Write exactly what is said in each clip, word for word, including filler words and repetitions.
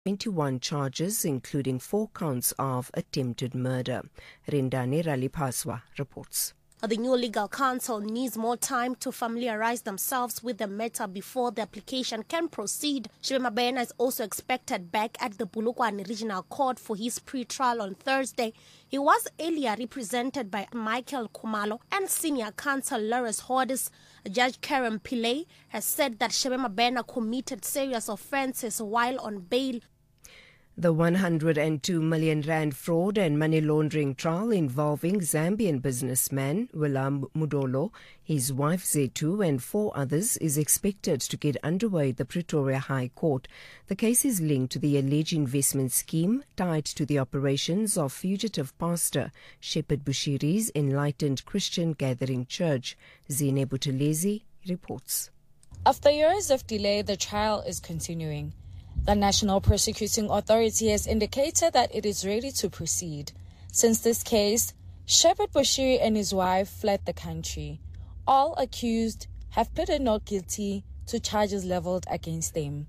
twenty-one charges, including four counts of attempted murder. Rindani Ralipaswa reports. The new legal counsel needs more time to familiarize themselves with the matter before the application can proceed. Shebe Mabena is also expected back at the Polokwane Regional Court for his pre-trial on Thursday. He was earlier represented by Michael Khumalo and senior counsel Lawrence Hodis. Judge Karen Pillay has said that Shebe Mabena committed serious offences while on bail. The one hundred two million rand fraud and money laundering trial involving Zambian businessman Willem Mudolo, his wife Zetu and four others is expected to get underway at the Pretoria High Court. The case is linked to the alleged investment scheme tied to the operations of fugitive pastor Shepherd Bushiri's Enlightened Christian Gathering Church. Zine Buthelezi reports. After years of delay, the trial is continuing. The National Prosecuting Authority has indicated that it is ready to proceed. Since this case, Shepherd Bushiri and his wife fled the country. All accused have pleaded not guilty to charges levelled against them.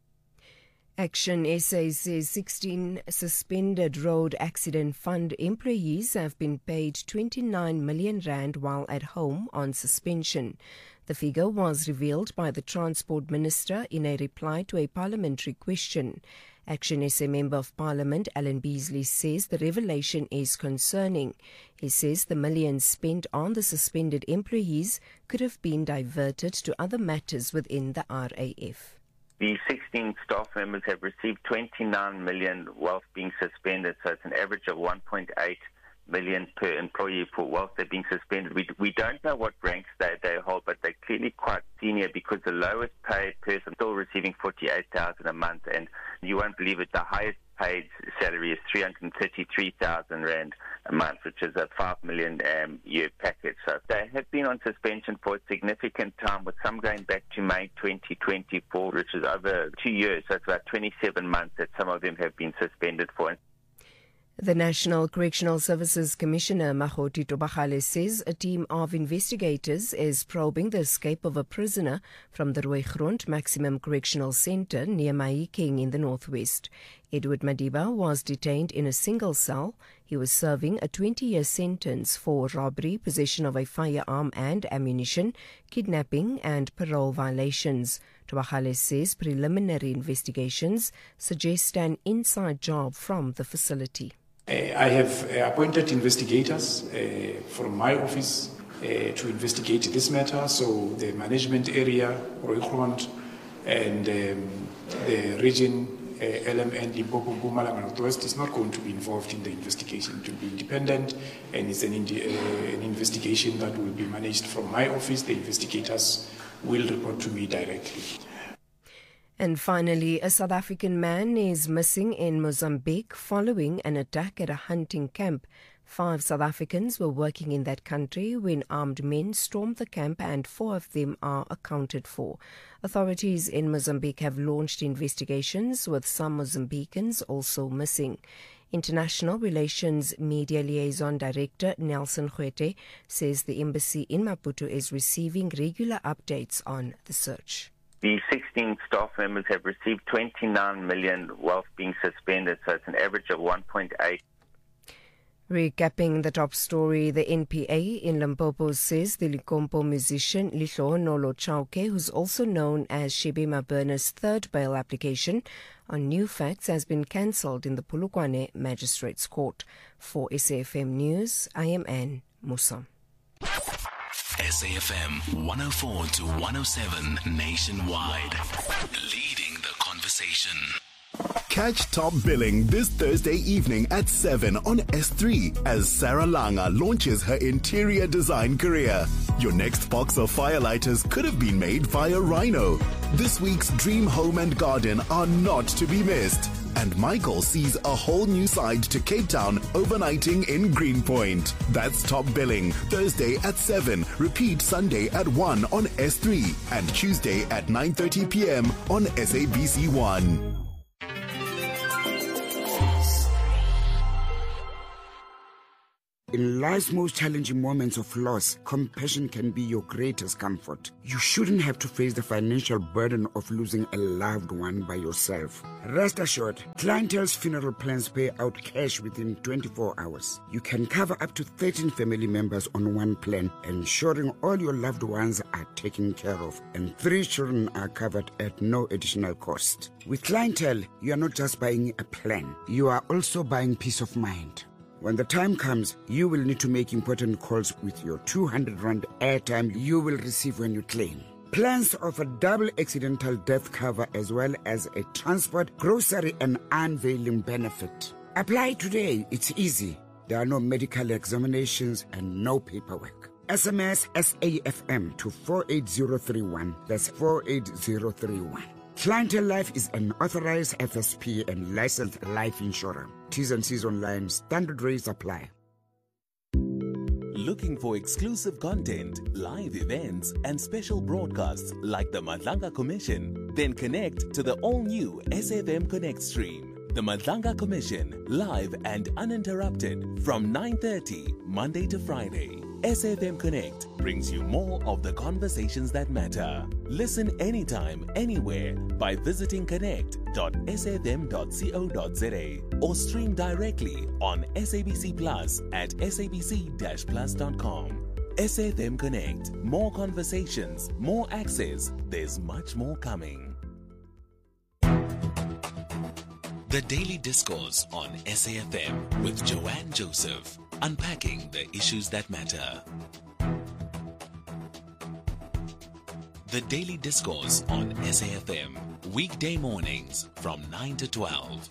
Action S A says sixteen suspended road accident fund employees have been paid twenty-nine million rand while at home on suspension. The figure was revealed by the Transport Minister in a reply to a parliamentary question. Action S A Member of Parliament Alan Beasley says the revelation is concerning. He says the millions spent on the suspended employees could have been diverted to other matters within the R A F. The sixteen staff members have received twenty-nine million whilst being suspended, so it's an average of one point eight million per employee for whilst they're being suspended. We, we don't know what ranks they, they hold, but they're clearly quite senior because the lowest paid person still receiving forty-eight thousand a month, and you won't believe it, the highest paid salary is three hundred thirty-three thousand rand a month, which is a five million um, year package. So they have been on suspension for a significant time, with some going back to May twenty twenty-four, which is over two years. So it's about twenty-seven months that some of them have been suspended for. The National Correctional Services Commissioner Mahoti Tobagale says a team of investigators is probing the escape of a prisoner from the Rooigrond Maximum Correctional Centre near Mahikeng in the northwest. Edward Madiba was detained in a single cell. He was serving a twenty-year sentence for robbery, possession of a firearm and ammunition, kidnapping and parole violations. Tobagale says preliminary investigations suggest an inside job from the facility. Uh, I have uh, appointed investigators uh, from my office uh, to investigate this matter. So the management area, Rooigrond, and um, the region, uh, L M N, Limpopo, Mpumalanga, Northwest, is not going to be involved in the investigation. It will be independent, and it's an, indi- uh, an investigation that will be managed from my office. The investigators will report to me directly. And finally, a South African man is missing in Mozambique following an attack at a hunting camp. Five South Africans were working in that country when armed men stormed the camp, and four of them are accounted for. Authorities in Mozambique have launched investigations, with some Mozambicans also missing. International Relations Media Liaison Director Nelson Huete says the embassy in Maputo is receiving regular updates on the search. The sixteen staff members have received twenty-nine million whilst being suspended, so it's an average of one point eight. Recapping the top story, the N P A in Limpopo says the Likompo musician Lihlohonolo Chauke, who's also known as Shebe Mabena's third bail application on new facts, has been cancelled in the Polokwane Magistrates Court. For S A F M News, I am Anne Musa. S A F M one oh four to one oh seven nationwide, leading the conversation. Catch Top Billing this Thursday evening at seven on S three as Sarah Langa launches her interior design career. Your next box of firelighters could have been made via Rhino. This week's Dream Home and Garden are not to be missed. And Michael sees a whole new side to Cape Town overnighting in Greenpoint. That's Top Billing, Thursday at seven, repeat Sunday at one on S three, and Tuesday at nine thirty p.m. on S A B C one. in life's most challenging moments of loss, compassion can be your greatest comfort. You shouldn't have to face the financial burden of losing a loved one by yourself. Rest assured, Clientele's funeral plans pay out cash within twenty-four hours. You can cover up to thirteen family members on one plan, ensuring all your loved ones are taken care of, and three children are covered at no additional cost. With Clientele, you are not just buying a plan, you are also buying peace of mind. When the time comes, you will need to make important calls with your two hundred rand airtime you will receive when you claim. Plans offer double accidental death cover as well as a transport, grocery and unveiling benefit. Apply today, it's easy. There are no medical examinations and no paperwork. S M S S A F M to four eight zero three one. That's four eight zero three one. Clientele Life is an authorized F S P and licensed life insurer. T's and C's online. Standard rates apply. Looking for exclusive content, live events, and special broadcasts like the Madlanga Commission? Then connect to the all-new S A F M Connect stream. The Madlanga Commission, live and uninterrupted from nine thirty, Monday to Friday. S A F M Connect brings you more of the conversations that matter. Listen anytime, anywhere by visiting connect dot s a f m dot co dot z a or stream directly on S A B C Plus at s a b c dash plus dot com. S A F M Connect. More conversations, more access. There's much more coming. The Daily Discourse on S A F M with Joanne Joseph, unpacking the issues that matter. The Daily Discourse on S A F M, weekday mornings from nine to twelve.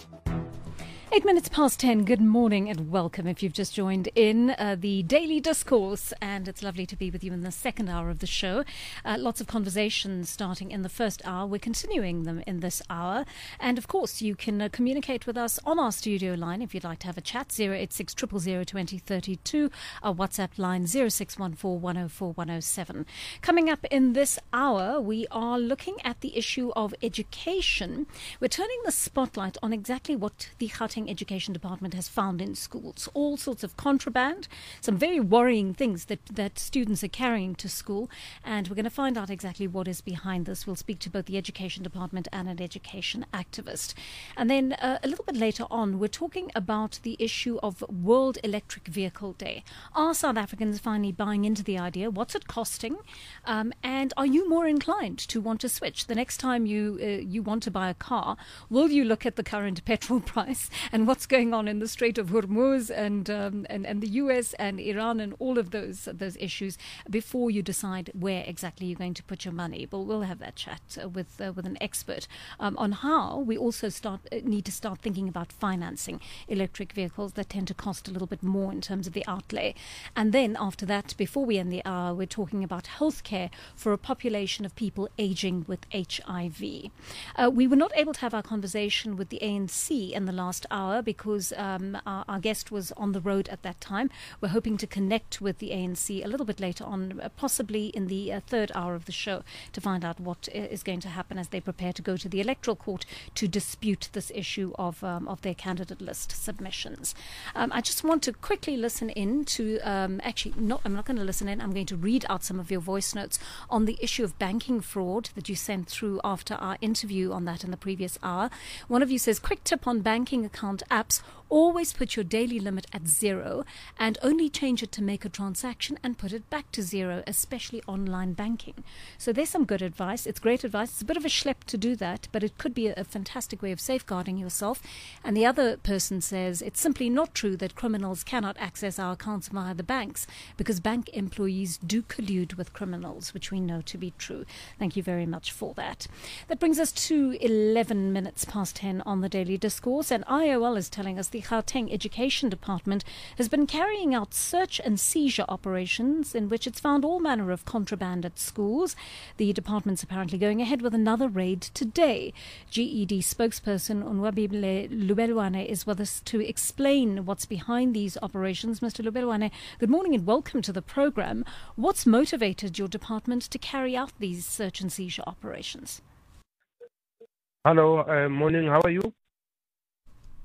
Eight minutes past ten. Good morning and welcome if you've just joined in uh, the Daily Discourse, and it's lovely to be with you in the second hour of the show. Uh, lots of conversations starting in the first hour. We're continuing them in this hour, and of course you can uh, communicate with us on our studio line if you'd like to have a chat. zero eight six zero zero zero two zero three two. Our WhatsApp line zero six one four one zero four one zero seven. Coming up in this hour, we are looking at the issue of education. We're turning the spotlight on exactly what the Gauteng Education Department has found in schools. All sorts of contraband, some very worrying things that, that students are carrying to school, and we're going to find out exactly what is behind this. We'll speak to both the Education Department and an education activist. And then uh, a little bit later on, we're talking about the issue of World Electric Vehicle Day. Are South Africans finally buying into the idea? What's it costing? Um, and are you more inclined to want to switch? The next time you uh, you want to buy a car, will you look at the current petrol price and what's going on in the Strait of Hormuz and, um, and and the U S and Iran and all of those those issues before you decide where exactly you're going to put your money? But we'll have that chat uh, with uh, with an expert um, on how we also start uh, need to start thinking about financing electric vehicles that tend to cost a little bit more in terms of the outlay. And then after that, before we end the hour, we're talking about healthcare for a population of people aging with H I V. Uh, we were not able to have our conversation with the A N C in the last hour because um, our, our guest was on the road at that time. We're hoping to connect with the A N C a little bit later on, uh, possibly in the uh, third hour of the show, to find out what is going to happen as they prepare to go to the electoral court to dispute this issue of um, of their candidate list submissions. Um, I just want to quickly listen in to, um, actually, not, I'm not going to listen in, I'm going to read out some of your voice notes on the issue of banking fraud that you sent through after our interview on that in the previous hour. One of you says, quick tip on banking account apps, always put your daily limit at zero and only change it to make a transaction and put it back to zero, especially online banking. So there's some good advice. It's great advice. It's a bit of a schlep to do that, but it could be a, a fantastic way of safeguarding yourself. And the other person says, it's simply not true that criminals cannot access our accounts via the banks because bank employees do collude with criminals, which we know to be true. Thank you very much for that. That brings us to eleven minutes past ten on the Daily Discourse, and I O L is telling us the Gauteng Education Department has been carrying out search and seizure operations in which it's found all manner of contraband at schools. The department's apparently going ahead with another raid today. G E D spokesperson Unwabile Lubelwane is with us to explain what's behind these operations. Mister Lubelwane, good morning and welcome to the program. What's motivated your department to carry out these search and seizure operations? Hello, uh, morning. How are you?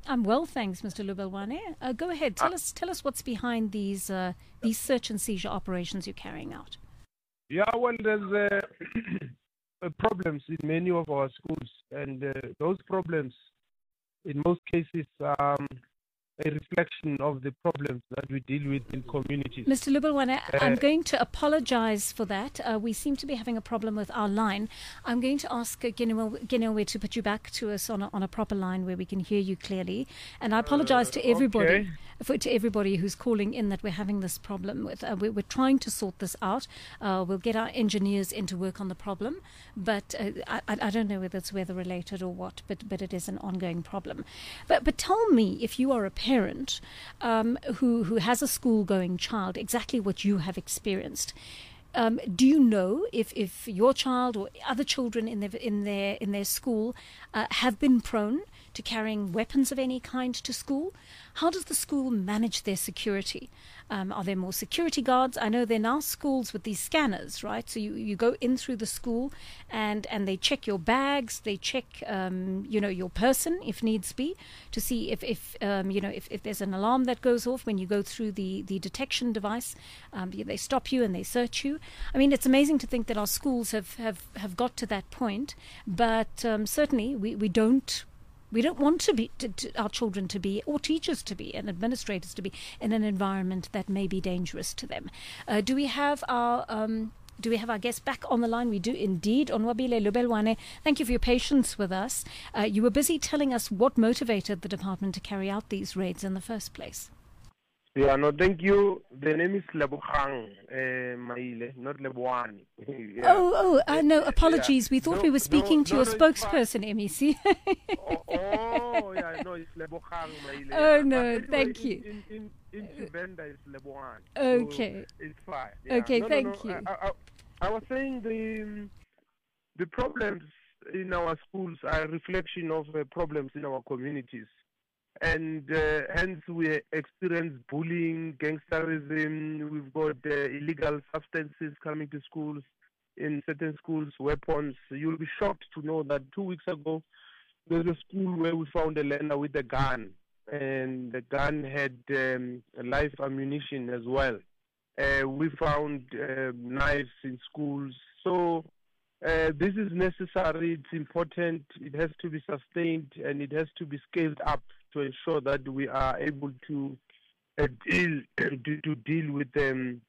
I'm well, thanks, Mister Lubelwane. Uh, go ahead. Tell uh, us tell us what's behind these uh, these search and seizure operations you're carrying out. Yeah, well, there's uh, problems in many of our schools, and uh, those problems, in most cases, um, a reflection of the problems that we deal with in communities. Mister Lubelwane, uh, I'm going to apologize for that. Uh, we seem to be having a problem with our line. I'm going to ask uh, Ginewe to put you back to us on a, on a proper line where we can hear you clearly. And I apologize uh, to everybody, okay. for, to everybody who's calling in that we're having this problem with. Uh, we're, we're trying to sort this out. Uh, we'll get our engineers in to work on the problem, but uh, I, I don't know whether it's weather related or what, but, but it is an ongoing problem. But, but tell me, if you are a parent um, who who has a school-going child, exactly what you have experienced. Um, do you know if, if your child or other children in their in their in their school uh, have been prone to carrying weapons of any kind to school? How does the school manage their security? Um, are there more security guards? I know there are now schools with these scanners, right? So you, you go in through the school and, and they check your bags, they check, um, you know, your person if needs be, to see if, if um, you know, if, if there's an alarm that goes off when you go through the, the detection device. Um, they stop you and they search you. I mean, it's amazing to think that our schools have, have, have got to that point, but um, certainly we, we don't We don't want to be to, to our children to be, or teachers to be, and administrators to be in an environment that may be dangerous to them. Uh, do we have our um, do we have our guest back on the line? We do indeed. Onwabile Lubelwane, thank you for your patience with us. Uh, you were busy telling us what motivated the department to carry out these raids in the first place. Yeah, no, thank you. The name is Lebogang uh, Maile, not Leboane. Yeah. Oh, oh, uh, no, apologies. Yeah. We thought no, we were speaking no, to no, your no, spokesperson, M E C. oh, oh, yeah, no, it's Lebogang Maile. Oh, yeah. no, anyway, thank you. In, in, in, in Tshivenda, it's Leboane. Okay. So it's fine. Yeah. Okay, no, thank no, no. you. I, I, I was saying the, the problems in our schools are a reflection of uh, problems in our communities. And uh, hence we experience bullying, gangsterism, we've got uh, illegal substances coming to schools, in certain schools, weapons. You'll be shocked to know that two weeks ago, there's a school where we found a learner with a gun, and the gun had um, live ammunition as well. Uh, we found uh, knives in schools. So uh, this is necessary, it's important, it has to be sustained, and it has to be scaled up to ensure that we are able to uh, deal to, to deal with um,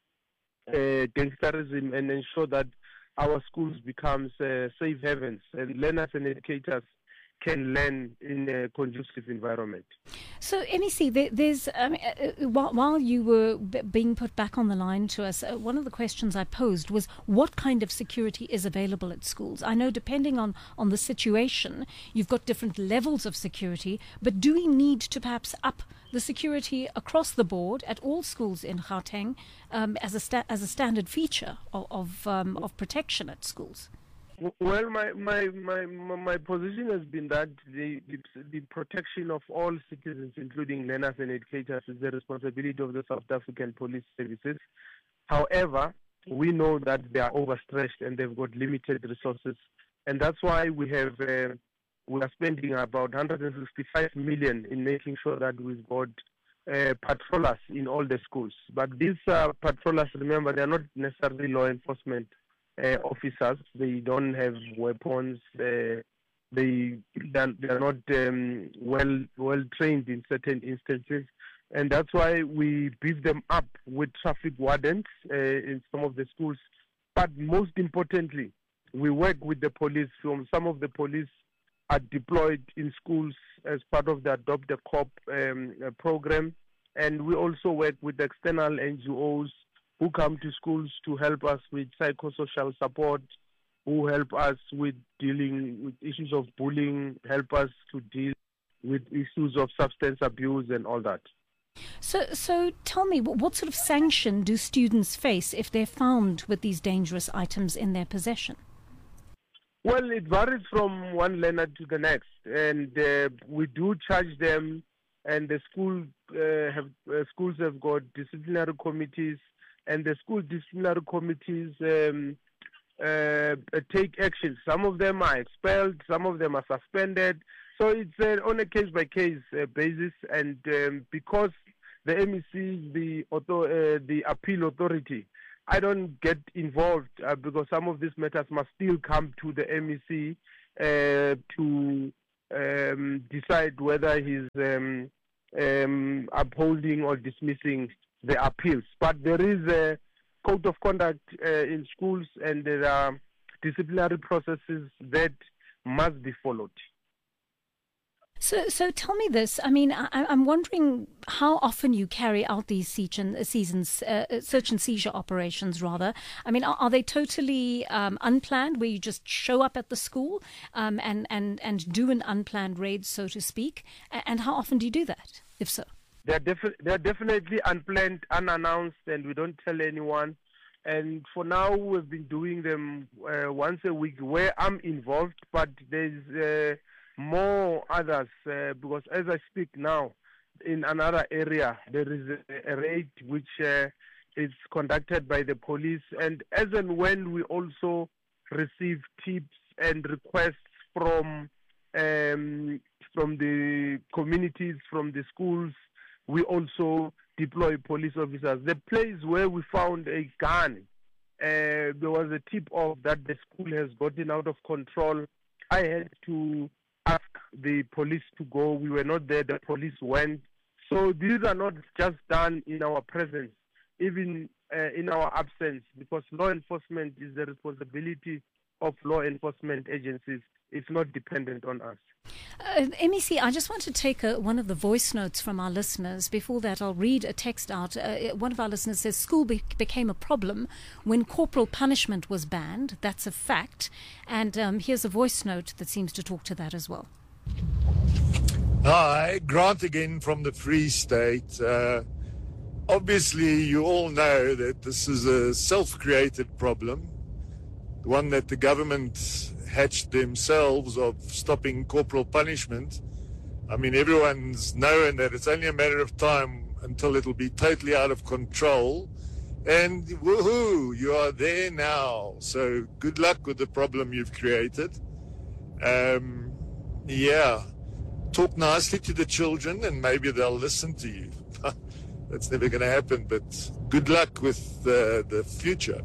uh, gangsterism and ensure that our schools becomes uh, safe havens and learners and educators can learn in a conducive environment. So, M E C, there, there's um, uh, while, while you were b- being put back on the line to us, uh, one of the questions I posed was what kind of security is available at schools? I know depending on, on the situation, you've got different levels of security, but do we need to perhaps up the security across the board at all schools in Gauteng um, as a sta- as a standard feature of of, um, of protection at schools? Well, my, my, my, my position has been that the, the, the protection of all citizens, including learners and educators, is the responsibility of the South African Police Services. However, we know that they are overstretched and they've got limited resources. And that's why we have uh, we are spending about one hundred sixty-five million in making sure that we've got uh, patrollers in all the schools. But these uh, patrollers, remember, they are not necessarily law enforcement Uh, officers. They don't have weapons. Uh, they they are not um, well well trained in certain instances, and that's why we beef them up with traffic wardens uh, in some of the schools. But most importantly, we work with the police. From some of the police are deployed in schools as part of the Adopt a Cop um, uh, program, and we also work with external N G Os who come to schools to help us with psychosocial support, who help us with dealing with issues of bullying, help us to deal with issues of substance abuse and all that. So, so tell me, what sort of sanction do students face if they're found with these dangerous items in their possession? Well, it varies from one learner to the next, and uh, we do charge them, and the school uh, have uh, schools have got disciplinary committees, and the school disciplinary committees um, uh, take action. Some of them are expelled, some of them are suspended, So it's uh, on a case-by-case uh, basis, and um, because the M E C is the, author, uh, the appeal authority, I don't get involved uh, because some of these matters must still come to the M E C uh, to um, decide whether he's um, um, upholding or dismissing the appeals. But there is a code of conduct uh, in schools, and there are disciplinary processes that must be followed. So, so tell me this. I mean, I, I'm wondering how often you carry out these search and, seasons, uh, search and seizure operations, rather. I mean, are, are they totally um, unplanned, where you just show up at the school um, and, and, and do an unplanned raid, so to speak? And how often do you do that, if so? They're, defi- they're definitely unplanned, unannounced, and we don't tell anyone. And for now, we've been doing them uh, once a week where I'm involved, but there's uh, more others uh, because as I speak now, in another area, there is a, a raid which uh, is conducted by the police. And as and when we also receive tips and requests from um, from the communities, from the schools, we also deploy police officers. The place where we found a gun, uh, there was a tip off that the school has gotten out of control. I had to ask the police to go. We were not there. The police went. So these are not just done in our presence, even uh, in our absence, because law enforcement is the responsibility of law enforcement agencies. It's not dependent on us. Uh, M E C, I just want to take a, one of the voice notes from our listeners. Before that, I'll read a text out. Uh, one of our listeners says, school be- became a problem when corporal punishment was banned. That's a fact. And um, here's a voice note that seems to talk to that as well. Hi, Grant again from the Free State. Uh, obviously, you all know that this is a self-created problem, one that the government hatched themselves of stopping corporal punishment. I mean, everyone's knowing that it's only a matter of time until it'll be totally out of control. And woohoo, you are there now. So good luck with the problem you've created. Um, yeah, talk nicely to the children and maybe they'll listen to you. That's never going to happen, but good luck with uh, the future.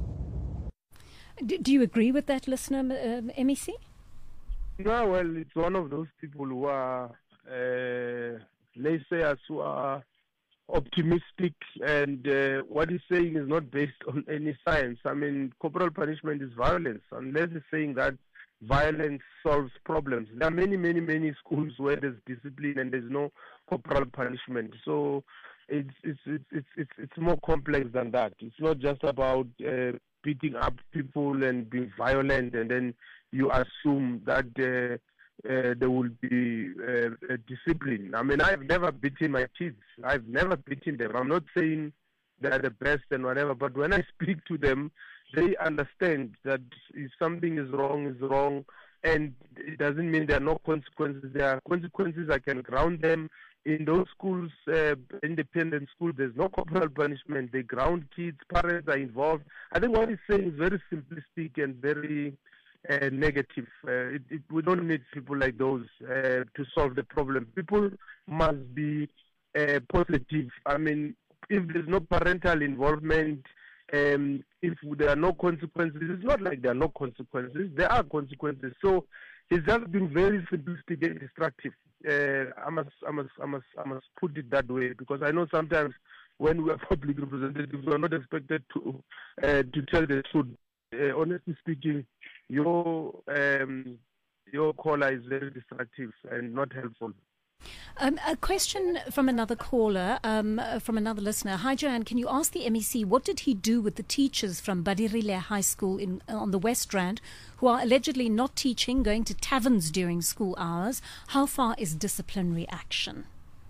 Do you agree with that, listener, uh, M E C? No, well, it's one of those people who are, uh, let's say, us who are optimistic, and uh, what he's saying is not based on any science. I mean, corporal punishment is violence, unless he's saying that violence solves problems. There are many, many, many schools where there's discipline and there's no corporal punishment. So it's it's it's it's it's, it's more complex than that. It's not just about uh, beating up people and being violent, and then you assume that uh, uh, there will be uh, a discipline. I mean, I've never beaten my kids. I've never beaten them. I'm not saying they're the best and whatever, but when I speak to them, they understand that if something is wrong, is wrong, and it doesn't mean there are no consequences. There are consequences. I can ground them. In those schools, uh, independent schools, there's no corporal punishment. They ground kids, parents are involved. I think what he's saying is very simplistic and very uh, negative. Uh, it, it, we don't need people like those uh, to solve the problem. People must be uh, positive. I mean, if there's no parental involvement, um, if there are no consequences, it's not like there are no consequences. There are consequences. So it's just been very simplistic and destructive. Uh, I must, I must, I must, I must put it that way, because I know sometimes when we are public representatives, we are not expected to uh, to tell the truth. Uh, honestly speaking, your um, your caller is very destructive and not helpful. Um, a question from another caller, um, from another listener. Hi, Joanne. Can you ask the M E C what did he do with the teachers from Badirile High School in on the West Rand who are allegedly not teaching, going to taverns during school hours? How far is disciplinary action?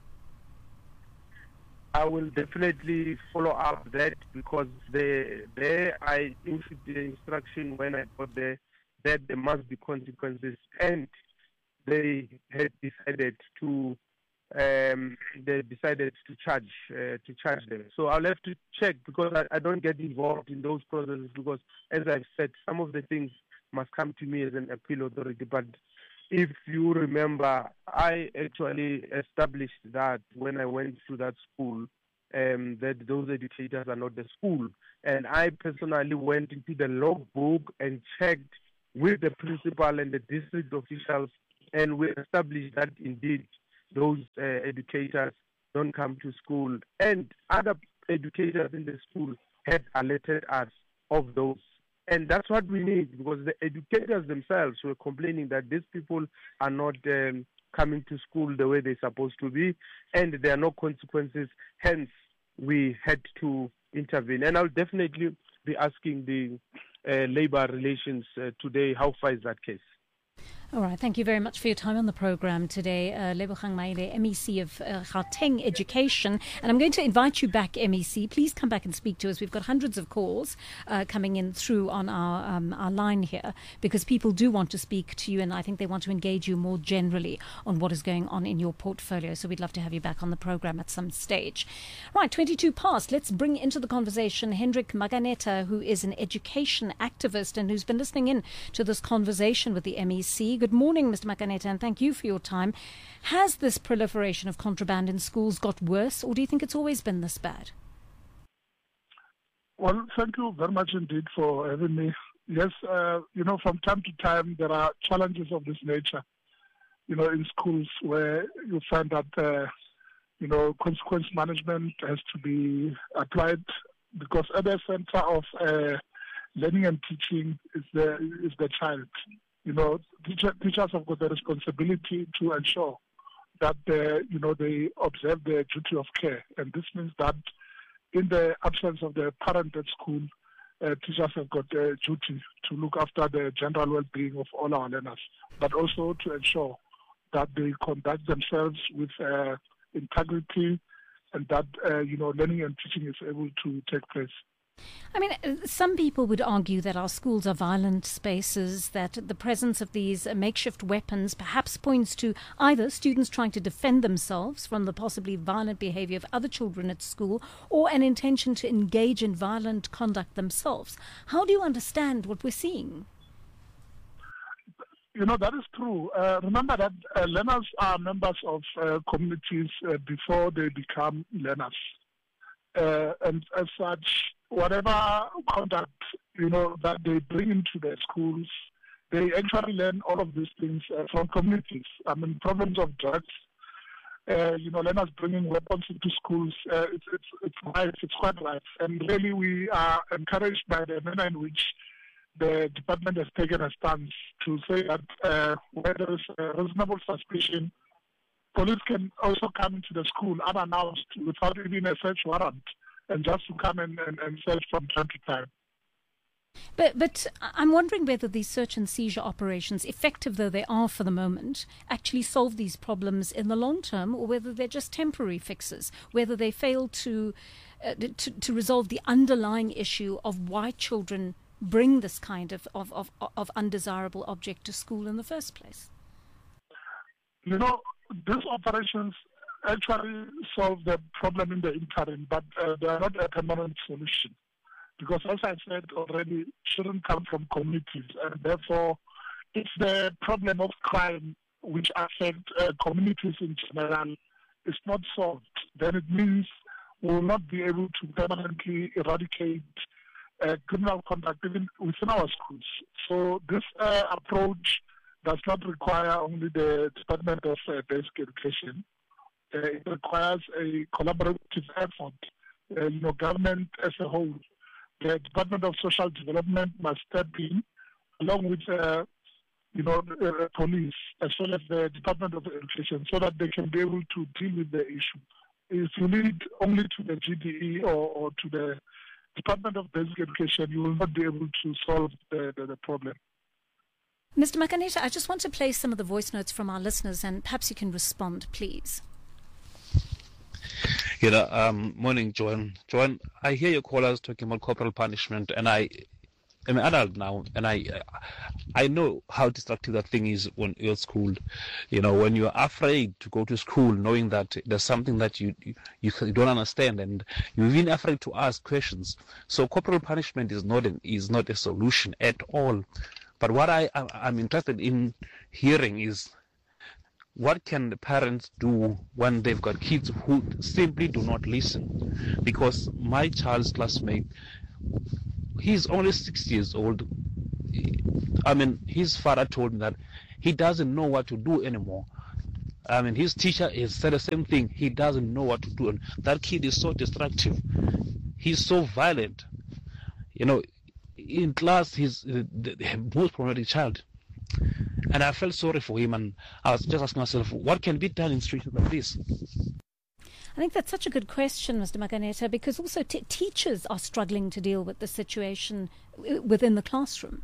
I will definitely follow up that, because there, there I issued the instruction when I got there that there must be consequences, and they had decided to um, they decided to charge uh, to charge them. So I'll have to check, because I, I don't get involved in those processes, because as I've said, some of the things must come to me as an appeal authority. But if you remember, I actually established that when I went to that school, um, that those educators are not the school. And I personally went into the logbook and checked with the principal and the district officials, and we established that indeed those uh, educators don't come to school. And other educators in the school had alerted us of those. And that's what we need, because the educators themselves were complaining that these people are not um, coming to school the way they're supposed to be, and there are no consequences. Hence, we had to intervene. And I'll definitely be asking the uh, Labour Relations uh, today, how far is that case? All right, thank you very much for your time on the program today. Uh, Lebogang Maile, M E C of uh, Gauteng Education. And I'm going to invite you back, M E C. Please come back and speak to us. We've got hundreds of calls uh, coming in through on our um, our line here, because people do want to speak to you, and I think they want to engage you more generally on what is going on in your portfolio. So we'd love to have you back on the program at some stage. Right, twenty-two past. Let's bring into the conversation Hendrik Maganeta, who is an education activist and who's been listening in to this conversation with the M E C. Good morning, Mister Maganeta, and thank you for your time. Has this proliferation of contraband in schools got worse, or do you think it's always been this bad? Well, thank you very much indeed for having me. Yes, uh, you know, from time to time there are challenges of this nature, you know, in schools where you find that, uh, you know, consequence management has to be applied, because at the center of uh, learning and teaching is the, is the child. You know, teacher, teachers have got the responsibility to ensure that, uh, you know, they observe their duty of care. And this means that in the absence of the parent at school, uh, teachers have got a duty to look after the general well-being of all our learners, but also to ensure that they conduct themselves with uh, integrity, and that, uh, you know, learning and teaching is able to take place. I mean, some people would argue that our schools are violent spaces, that the presence of these makeshift weapons perhaps points to either students trying to defend themselves from the possibly violent behavior of other children at school, or an intention to engage in violent conduct themselves. How do you understand what we're seeing? You know, that is true. Uh, remember that uh, learners are members of uh, communities uh, before they become learners. Uh, and as such, whatever conduct, you know, that they bring into their schools, they actually learn all of these things uh, from communities. I mean, problems of drugs, uh, you know, learners bringing weapons into schools, uh, it's, it's, it's right, it's quite right. And really we are encouraged by the manner in which the department has taken a stance to say that uh, where there is a reasonable suspicion, police can also come into the school unannounced without even a search warrant, and just to come and, and, and search from time to time. But but I'm wondering whether these search and seizure operations, effective though they are for the moment, actually solve these problems in the long term, or whether they're just temporary fixes, whether they fail to uh, to, to resolve the underlying issue of why children bring this kind of, of, of, of undesirable object to school in the first place. You know, these operations actually solve the problem in the interim, but uh, they are not a permanent solution. Because as I said already, children come from communities, and therefore if the problem of crime which affect uh, communities in general is not solved, then it means we will not be able to permanently eradicate uh, criminal conduct even within our schools. So this uh, approach does not require only the Department of uh, Basic Education. Uh, it requires a collaborative effort. Uh, you know, government as a whole. The Department of Social Development must step in, along with, uh, you know, uh, police, as well as the Department of Education, so that they can be able to deal with the issue. If you lead only to the G D E or, or to the Department of Basic Education, you will not be able to solve the, the, the problem. Mister Maganeta, I just want to play some of the voice notes from our listeners, and perhaps you can respond, please. You know, um, morning, Joan. Joan, I hear your callers talking about corporal punishment, and I am an adult now, and I I know how destructive that thing is when you're at school. You know, when you're afraid to go to school, knowing that there's something that you you, you don't understand, and you're even afraid to ask questions. So corporal punishment is not an, is not a solution at all. But what I I'm interested in hearing is, what can the parents do when they've got kids who simply do not listen? Because my child's classmate, he's only six years old. I mean, his father told me that he doesn't know what to do anymore. I mean, his teacher has said the same thing. He doesn't know what to do. And that kid is so destructive. He's so violent. You know, in class, he's uh, the, the most problematic child. And I felt sorry for him. And I was just asking myself, what can be done in situations like this? I think that's such a good question, Mister Maganeta, because also t- teachers are struggling to deal with the situation w- within the classroom.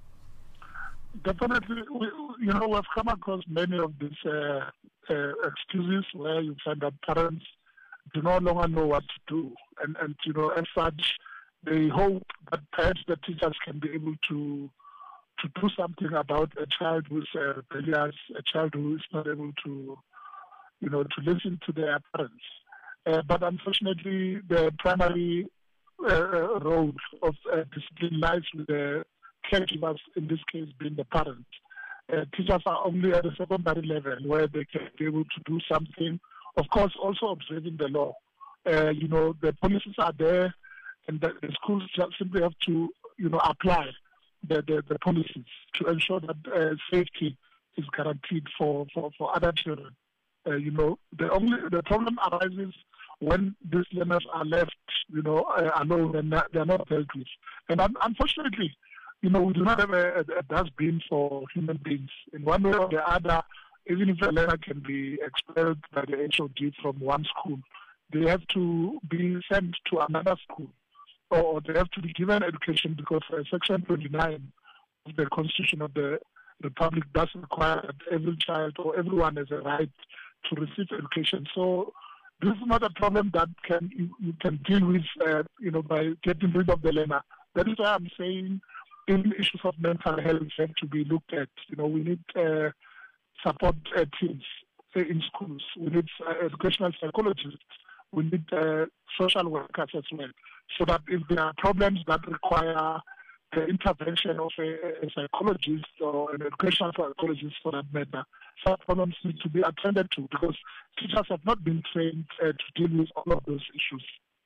Definitely, we, you know, we've come across many of these uh, uh, excuses where you find that parents do no longer know what to do. And, and, you know, as such, they hope that perhaps the teachers can be able to to do something about a child who's uh, rebellious, a child who is not able to, you know, to listen to their parents. Uh, but unfortunately, the primary uh, role of uh, discipline lies with the caregivers, in this case being the parents. Uh, teachers are only at a secondary level where they can be able to do something, of course, also observing the law. Uh, you know, the policies are there, and the, the schools just simply have to, you know, apply the, the, the policies to ensure that uh, safety is guaranteed for, for, for other children. Uh, you know, the only the problem arises when these learners are left, you know, uh, alone and they're not dealt with. And un- unfortunately, you know, we do not have a, a dustbin for human beings. In one way or the other, even if a learner can be expelled by the H O D from one school, they have to be sent to another school, or they have to be given education, because uh, Section twenty-nine of the Constitution of the Republic does require that every child or everyone has a right to receive education. So this is not a problem that can you, you can deal with, uh, you know, by getting rid of the learner. That is why I'm saying even issues of mental health have to be looked at. You know, we need uh, support uh, teams in schools. We need uh, educational psychologists. We need uh, social workers as well, so that if there are problems that require the intervention of a, a psychologist or an educational psychologist for that matter, such problems need to be attended to, because teachers have not been trained uh, to deal with all of those issues.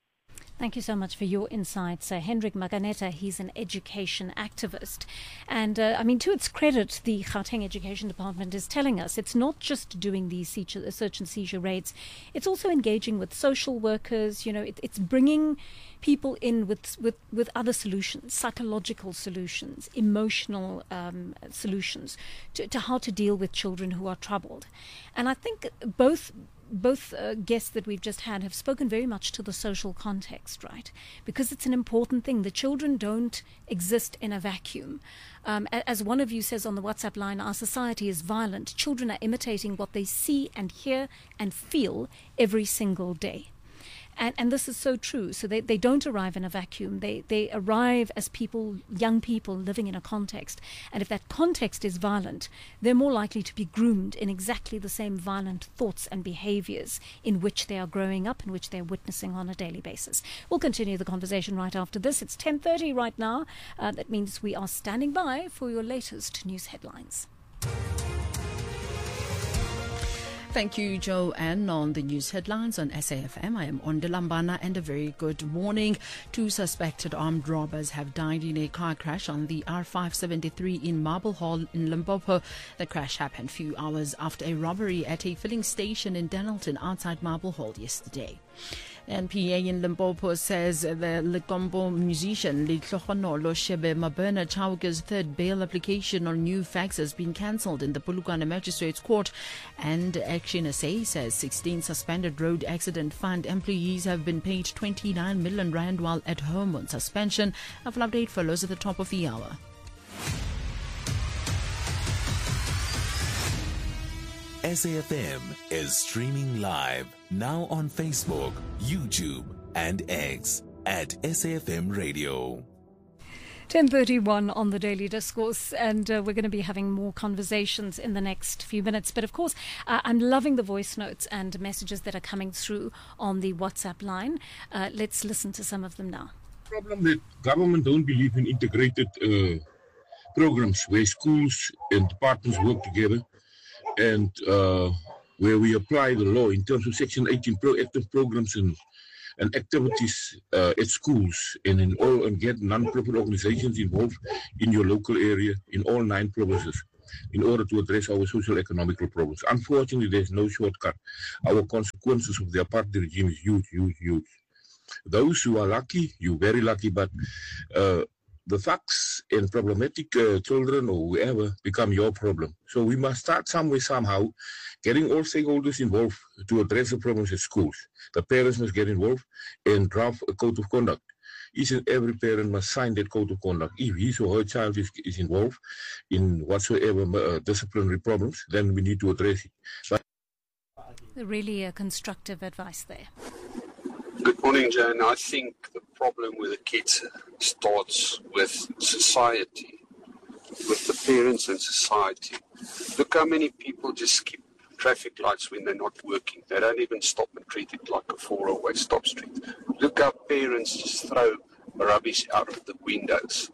Thank you so much for your insights. Uh, Hendrik Maganeta, he's an education activist. And, uh, I mean, to its credit, the Gauteng Education Department is telling us it's not just doing these seizure, search and seizure raids, it's also engaging with social workers. You know, it, it's bringing people in with, with, with other solutions, psychological solutions, emotional um, solutions to, to how to deal with children who are troubled. And I think both Both uh, guests that we've just had have spoken very much to the social context, right? Because it's an important thing. The children don't exist in a vacuum. Um, as one of you says on the WhatsApp line, our society is violent. Children are imitating what they see and hear and feel every single day. And, and this is so true. So they, they don't arrive in a vacuum. They they arrive as people, young people living in a context. And if that context is violent, they're more likely to be groomed in exactly the same violent thoughts and behaviors in which they are growing up, in which they're witnessing on a daily basis. We'll continue the conversation right after this. It's ten thirty right now. Uh, that means we are standing by for your latest news headlines. Thank you, Joanne. On the news headlines on S A F M, I am Onde Lambana, and a very good morning. Two suspected armed robbers have died in a car crash on the R five seventy-three in Marble Hall in Limpopo. The crash happened a few hours after a robbery at a filling station in Denelton outside Marble Hall yesterday. N P A in Limpopo says the Lekombo musician Litlogonolo Shebe Mabena Chauke's third bail application on new facts has been cancelled in the Polokwane Magistrates Court. And Action S A says sixteen suspended road accident fund employees have been paid twenty-nine million rand while at home on suspension. A full update follows at the top of the hour. S A F M is streaming live now on Facebook, YouTube, and X at S A F M Radio. ten thirty-one on the Daily Discourse, and uh, we're going to be having more conversations in the next few minutes. But of course, uh, I'm loving the voice notes and messages that are coming through on the WhatsApp line. Uh, let's listen to some of them now. Problem that government don't believe in integrated uh, programs where schools and departments work together, and uh, where we apply the law in terms of Section eighteen proactive programs and and activities uh, at schools and in all, and get non-profit organizations involved in your local area in all nine provinces in order to address our social economical problems. Unfortunately, there's no shortcut. Our consequences of the apartheid regime is huge, huge, huge. Those who are lucky, you're very lucky, but uh, the thugs and problematic uh, children or whoever become your problem. So we must start somewhere, somehow, getting all stakeholders involved to address the problems at schools. The parents must get involved and draft a code of conduct. Each and every parent must sign that code of conduct. If his or her child is, is involved in whatsoever uh, disciplinary problems, then we need to address it. But really a constructive advice there. Good morning, Jan. I think the problem with the kids starts with society, with the parents and society. Look how many people just skip traffic lights when they're not working. They don't even stop and treat it like a four-way stop street. Look how parents just throw rubbish out of the windows.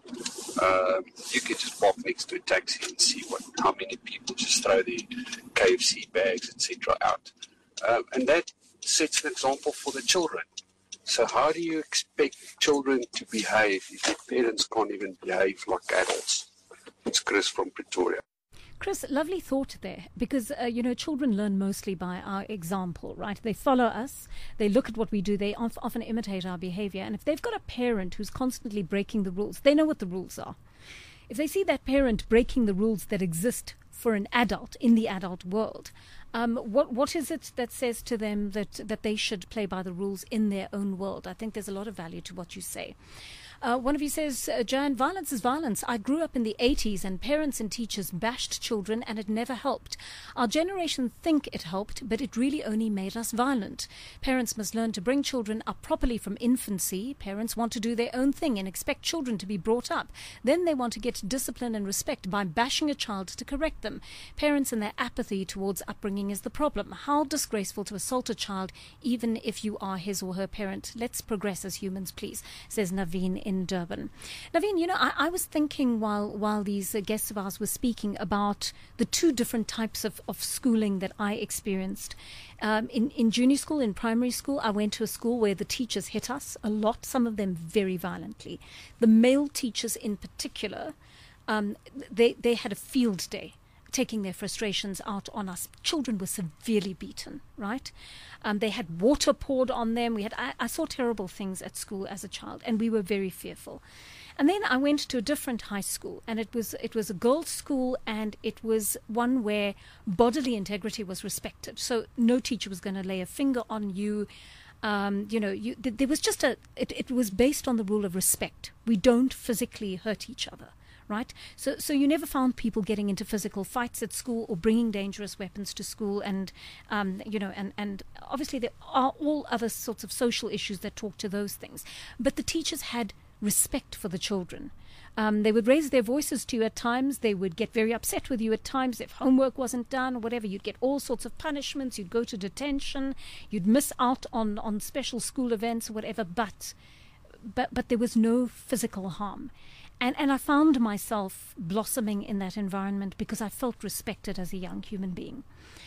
Um, you can just walk next to a taxi and see what how many people just throw the K F C bags, et cetera out. Um, and that sets an example for the children. So how do you expect children to behave if their parents can't even behave like adults? It's Chris from Pretoria. Chris, lovely thought there, because, uh, you know, children learn mostly by our example, right? They follow us, they look at what we do, they of- often imitate our behavior. And if they've got a parent who's constantly breaking the rules, they know what the rules are. If they see that parent breaking the rules that exist for an adult in the adult world, um, what what is it that says to them that, that they should play by the rules in their own world? I think there's a lot of value to what you say. Uh, one of you says, uh, Jan, violence is violence. I grew up in the eighties and parents and teachers bashed children and it never helped. Our generation think it helped, but it really only made us violent. Parents must learn to bring children up properly from infancy. Parents want to do their own thing and expect children to be brought up. Then they want to get discipline and respect by bashing a child to correct them. Parents and their apathy towards upbringing is the problem. How disgraceful to assault a child, even if you are his or her parent. Let's progress as humans, please, says Naveen in Durban. Naveen, you know, I, I was thinking while while these uh, guests of ours were speaking about the two different types of, of schooling that I experienced. Um, in, in junior school, in primary school, I went to a school where the teachers hit us a lot, some of them very violently. The male teachers in particular, um, they, they had a field day, taking their frustrations out on us. Children were severely beaten, right? Um, they had water poured on them. We had I, I saw terrible things at school as a child, and we were very fearful. And then I went to a different high school, and it was it was a girls' school, and it was one where bodily integrity was respected. So no teacher was going to lay a finger on you. Um, you know, you, th- there was just a. It, it was based on the rule of respect. We don't physically hurt each other. Right, so so you never found people getting into physical fights at school or bringing dangerous weapons to school, and um, you know, and and obviously there are all other sorts of social issues that talk to those things. But the teachers had respect for the children. Um, they would raise their voices to you at times. They would get very upset with you at times if homework wasn't done or whatever. You'd get all sorts of punishments. You'd go to detention. You'd miss out on on special school events or whatever. But but but there was no physical harm. And and I found myself blossoming in that environment because I felt respected as a young human being.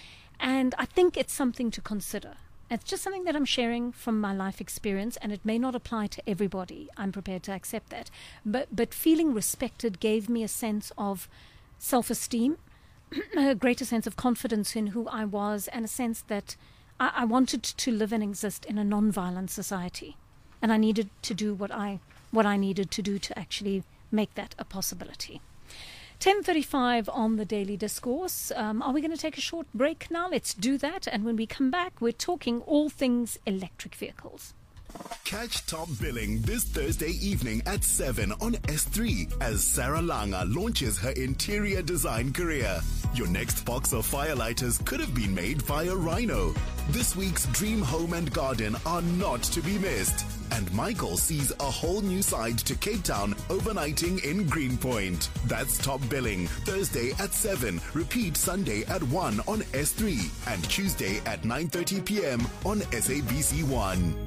And I think it's something to consider. It's just something that I'm sharing from my life experience, and it may not apply to everybody. I'm prepared to accept that. But but feeling respected gave me a sense of self-esteem, a greater sense of confidence in who I was, and a sense that I, I wanted to live and exist in a non-violent society. And I needed to do what I what I needed to do to actually make that a possibility. ten thirty-five on the Daily Discourse. Um, are we going to take a short break now? Let's do that. And when we come back, we're talking all things electric vehicles. Catch Top Billing this Thursday evening at seven on S three as Sarah Langa launches her interior design career. Your next box of firelighters could have been made via Rhino. This week's Dream Home and Garden are not to be missed. And Michael sees a whole new side to Cape Town overnighting in Greenpoint. That's Top Billing, Thursday at seven. Repeat Sunday at one on S three and Tuesday at nine thirty p.m. on S A B C one.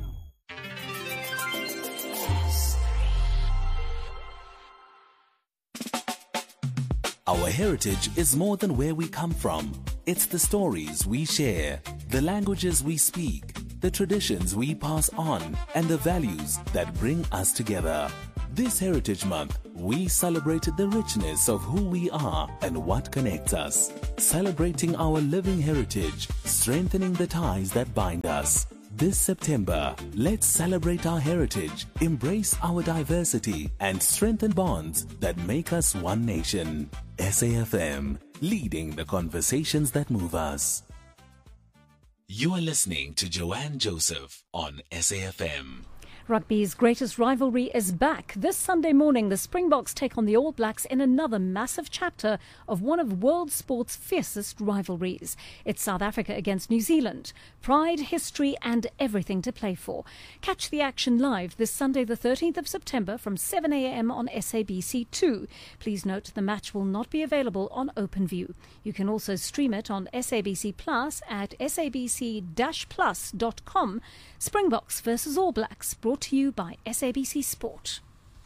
Our heritage is more than where we come from. It's the stories we share, the languages we speak, the traditions we pass on, and the values that bring us together. This Heritage Month, we celebrated the richness of who we are and what connects us. Celebrating our living heritage, strengthening the ties that bind us. This September, let's celebrate our heritage, embrace our diversity, and strengthen bonds that make us one nation. S A F M, leading the conversations that move us. You are listening to Joanne Joseph on S A F M. Rugby's greatest rivalry is back. This Sunday morning, the Springboks take on the All Blacks in another massive chapter of one of world sport's fiercest rivalries. It's South Africa against New Zealand. Pride, history, and everything to play for. Catch the action live this Sunday, the thirteenth of September from seven a m on S A B C two. Please note the match will not be available on OpenView. You can also stream it on S A B C Plus at S A B C plus dot com. Springboks versus All Blacks, brought to you by S A B C Sport.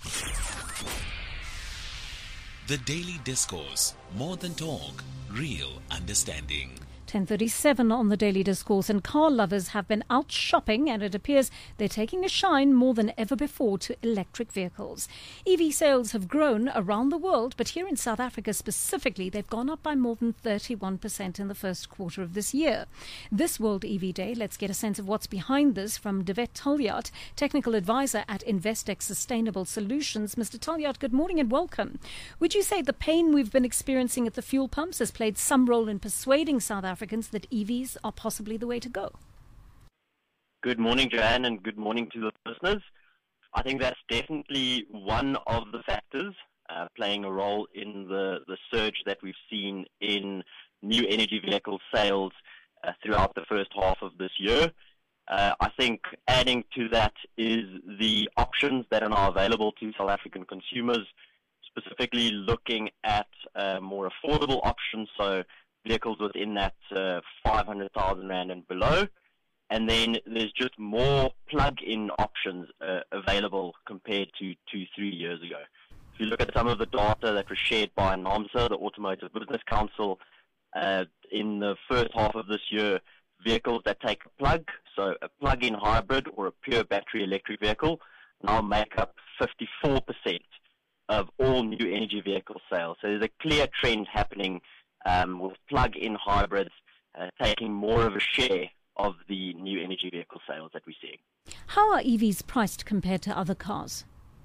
The Daily Discourse. More than talk, real understanding. ten thirty-seven on the Daily Discourse, and car lovers have been out shopping, and it appears they're taking a shine more than ever before to electric vehicles. E V sales have grown around the world, but here in South Africa specifically, they've gone up by more than thirty-one percent in the first quarter of this year. This World E V Day, let's get a sense of what's behind this from Devet Taljaard, Technical Advisor at Investec Sustainable Solutions. Mister Taljaard, good morning and welcome. Would you say the pain we've been experiencing at the fuel pumps has played some role in persuading South Africa Africans that E Vs are possibly the way to go? Good morning, Joanne, and good morning to the listeners. I think that's definitely one of the factors uh, playing a role in the, the surge that we've seen in new energy vehicle sales uh, throughout the first half of this year. Uh, I think adding to that is the options that are now available to South African consumers, specifically looking at uh, more affordable options, so vehicles within that uh, five hundred thousand rand and below. And then there's just more plug-in options uh, available compared to two, three years ago. If you look at some of the data that was shared by NAAMSA, the Automotive Business Council, uh, in the first half of this year, vehicles that take a plug, so a plug-in hybrid or a pure battery electric vehicle, now make up fifty-four percent of all new energy vehicle sales. So there's a clear trend happening Um, with plug-in hybrids uh, taking more of a share of the new energy vehicle sales that we're seeing. How are E Vs priced compared to other cars?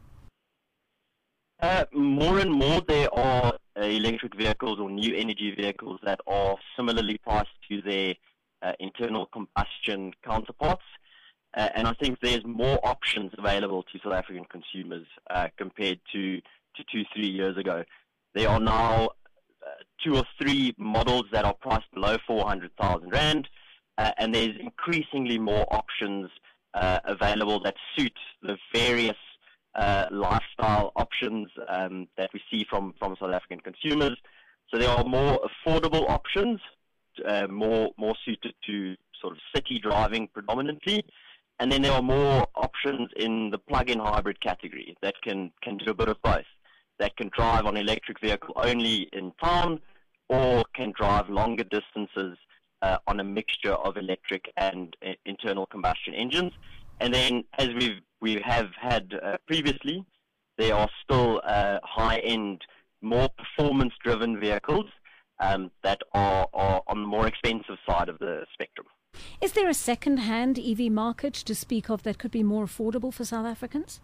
Uh, more and more there are uh, electric vehicles or new energy vehicles that are similarly priced to their uh, internal combustion counterparts. Uh, and I think there's more options available to South African consumers uh, compared to, to two, three years ago. There are now Uh, two or three models that are priced below four hundred thousand rand, uh, and there's increasingly more options uh, available that suit the various uh, lifestyle options um, that we see from, from South African consumers. So there are more affordable options, uh, more more suited to sort of city driving predominantly, and then there are more options in the plug-in hybrid category that can, can do a bit of both, that can drive on electric vehicle only in town or can drive longer distances uh, on a mixture of electric and uh, internal combustion engines. And then, as we've, we have had uh, previously, there are still uh, high-end, more performance-driven vehicles um, that are, are on the more expensive side of the spectrum. Is there a second-hand E V market to speak of that could be more affordable for South Africans?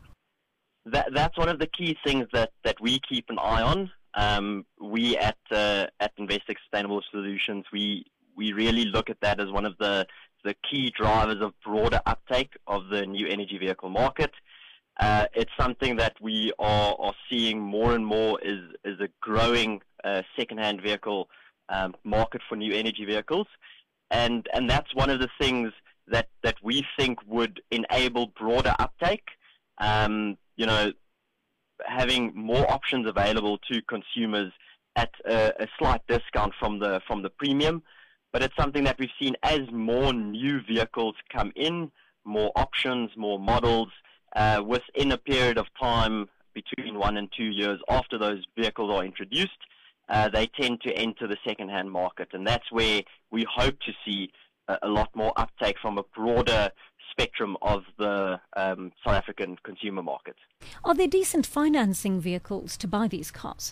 That, that's one of the key things that, that we keep an eye on. Um, we at uh, at Investec Sustainable Solutions, we we really look at that as one of the the key drivers of broader uptake of the new energy vehicle market. Uh, it's something that we are, are seeing more and more is is a growing uh, second-hand vehicle um, market for new energy vehicles, and and that's one of the things that that we think would enable broader uptake. Um, you know, having more options available to consumers at a, a slight discount from the from the premium, but it's something that we've seen as more new vehicles come in, more options, more models, uh, within a period of time between one and two years after those vehicles are introduced. uh, they tend to enter the second-hand market. And that's where we hope to see a, a lot more uptake from a broader spectrum of the um, South African consumer market. Are there decent financing vehicles to buy these cars?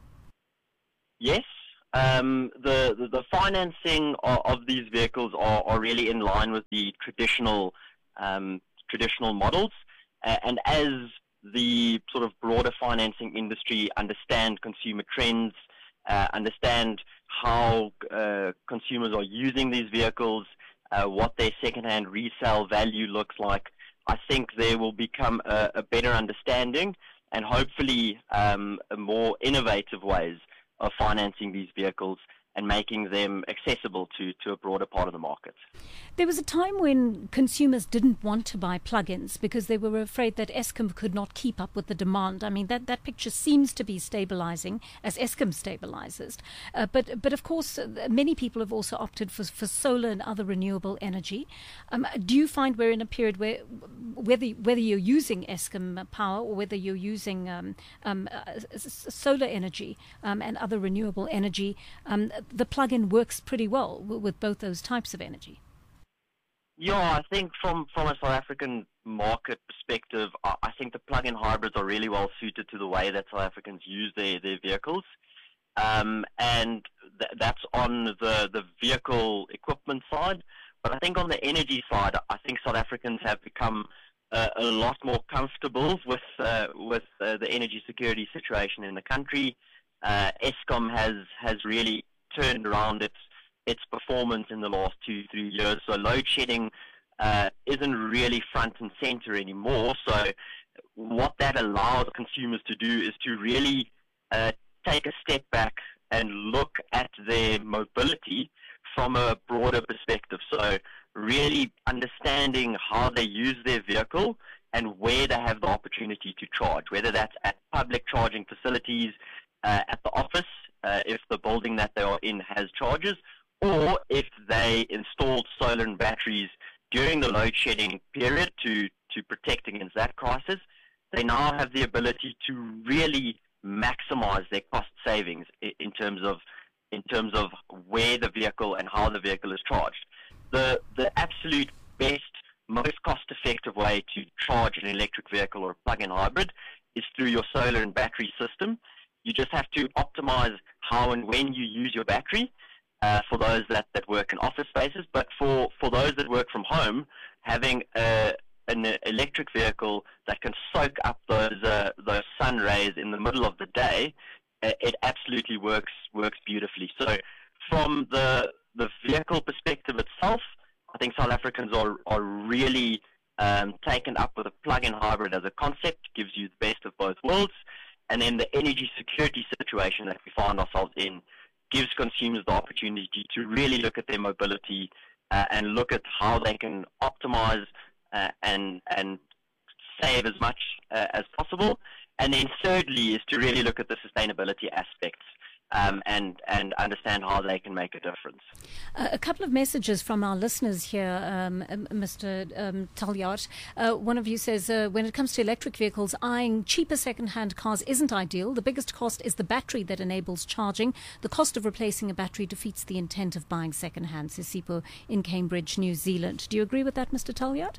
Yes. Um, the, the, the financing of, of these vehicles are, are really in line with the traditional um, traditional models. Uh, and as the sort of broader financing industry understand consumer trends, uh, understand how uh, consumers are using these vehicles, uh, what their second-hand resale value looks like, I think there will become a, a better understanding and hopefully um, a more innovative ways of financing these vehicles and making them accessible to, to a broader part of the market. There was a time when consumers didn't want to buy plug-ins because they were afraid that Eskom could not keep up with the demand. I mean, that, that picture seems to be stabilizing as Eskom stabilizes. Uh, but, but of course, uh, many people have also opted for, for solar and other renewable energy. Um, do you find we're in a period where, whether, whether you're using Eskom power or whether you're using um, um, uh, solar energy um, and other renewable energy, um, the plug-in works pretty well w- with both those types of energy? Yeah, I think from, from a South African market perspective, I, I think the plug-in hybrids are really well suited to the way that South Africans use their, their vehicles. Um, and th- that's on the, the vehicle equipment side. But I think on the energy side, I think South Africans have become uh, a lot more comfortable with, uh, with uh, the energy security situation in the country. Uh, Eskom has, has really turned around its its performance in the last two, three years. So load shedding uh, isn't really front and center anymore. So what that allows consumers to do is to really uh, take a step back and look at their mobility from a broader perspective. So really understanding how they use their vehicle and where they have the opportunity to charge, whether that's at public charging facilities, uh, at the office, uh, if the building that they are in has chargers, or if they installed solar and batteries during the load shedding period to, to protect against that crisis, they now have the ability to really maximize their cost savings in terms of in terms of where the vehicle and how the vehicle is charged. The the absolute best, most cost-effective way to charge an electric vehicle or a plug-in hybrid is through your solar and battery system. You just have to optimize how and when you use your battery. Uh, for those that, that work in office spaces, but for, for those that work from home, having a, an electric vehicle that can soak up those uh, those sun rays in the middle of the day, uh, it absolutely works works beautifully. So, from the the vehicle perspective itself, I think South Africans are are really um, taken up with a plug-in hybrid as a concept. Gives you the best of both worlds, and then the energy security situation that we find ourselves in gives consumers the opportunity to really look at their mobility uh, and look at how they can optimize uh, and and save as much uh, as possible. And then thirdly is to really look at the sustainability aspects um, and, and understand how they can make a difference. Uh, a couple of messages from our listeners here, um, Mister Um, Taljaard. Uh, one of you says, uh, when it comes to electric vehicles, eyeing cheaper second-hand cars isn't ideal. The biggest cost is the battery that enables charging. The cost of replacing a battery defeats the intent of buying second-hand, says Sipho in Cambridge, New Zealand. Do you agree with that, Mister Taljaard?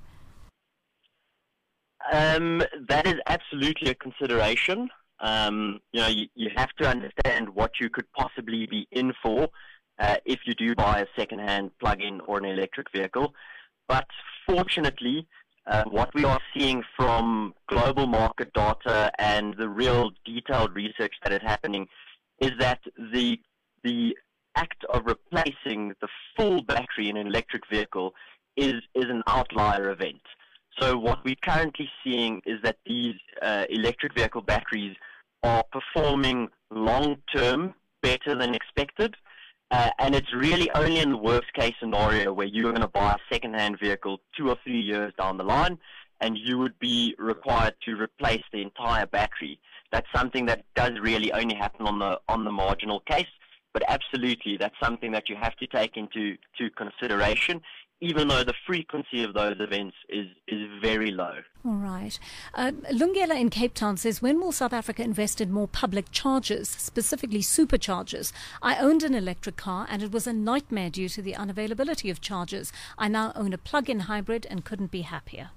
Um, that is absolutely a consideration. Um, you know, you, you have to understand what you could possibly be in for uh, if you do buy a second-hand plug-in or an electric vehicle. But fortunately, uh, what we are seeing from global market data and the real detailed research that is happening is that the the act of replacing the full battery in an electric vehicle is is an outlier event. So what we're currently seeing is that these uh, electric vehicle batteries are performing long-term better than expected. Uh, and it's really only in the worst-case scenario where you're going to buy a second-hand vehicle two or three years down the line and you would be required to replace the entire battery. That's something that does really only happen on the on the marginal case. But absolutely, that's something that you have to take into to consideration even though the frequency of those events is, is very low. All right. Uh, Lungela in Cape Town says, when will South Africa invest in more public chargers, specifically superchargers? I owned an electric car and it was a nightmare due to the unavailability of chargers. I now own a plug-in hybrid and couldn't be happier.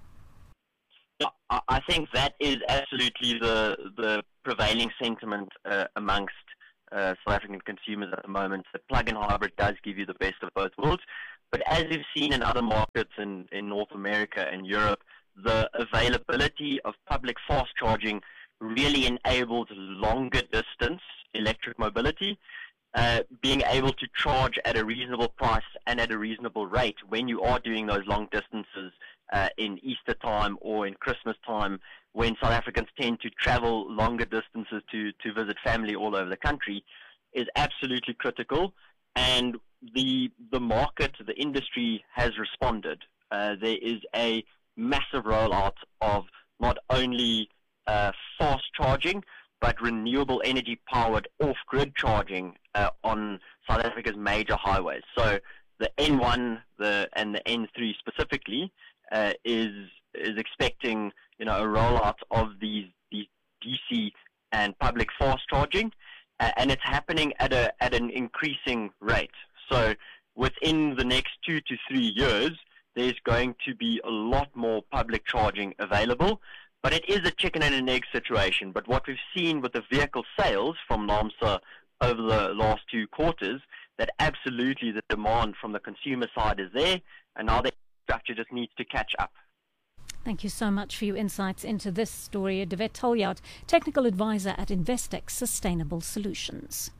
I think that is absolutely the, the prevailing sentiment uh, amongst uh, South African consumers at the moment. The plug-in hybrid does give you the best of both worlds. But as we've seen in other markets in, in North America and Europe, the availability of public fast charging really enables longer distance electric mobility, uh, being able to charge at a reasonable price and at a reasonable rate when you are doing those long distances uh, in Easter time or in Christmas time, when South Africans tend to travel longer distances to, to visit family all over the country, is absolutely critical. And the the market, the industry has responded. Uh, there is a massive rollout of not only uh, fast charging, but renewable energy powered off-grid charging uh, on South Africa's major highways. So the N one the and the N three specifically uh, is is expecting you know a rollout of these these D C and public fast charging, uh, and it's happening at a at an increasing rate. So within the next two to three years, there's going to be a lot more public charging available. But it is a chicken and an egg situation. But what we've seen with the vehicle sales from NAAMSA over the last two quarters, that absolutely the demand from the consumer side is there, and now the infrastructure just needs to catch up. Thank you so much for your insights into this story. Devet Talyard, Technical Advisor at Investex Sustainable Solutions.